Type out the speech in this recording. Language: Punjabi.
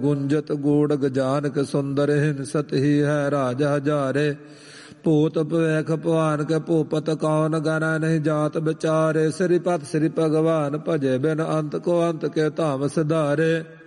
ਗੁੰਜਤ ਗੂੜ ਗਜਾਨਕ ਸੁੰਦਰ ਹਿੰਸਤ ਹੀ ਹੈ ਰਾਜ ਹਜ਼ਾਰੇ। ਭੂਤ ਭਵੈਖ ਭਵਾਨ ਕੇ ਭੂਪਤ ਕੌਣ ਗਣੈ ਨਹੀਂ ਜਾਤ ਵਿਚਾਰੇ। ਸ੍ਰੀਪਤ ਸ੍ਰੀ ਭਗਵਾਨ ਭਜੇ ਬਿਨ ਅੰਤ ਕੋ ਅੰਤ ਕੇ ਧਾਮ ਸਿਧਾਰੇ।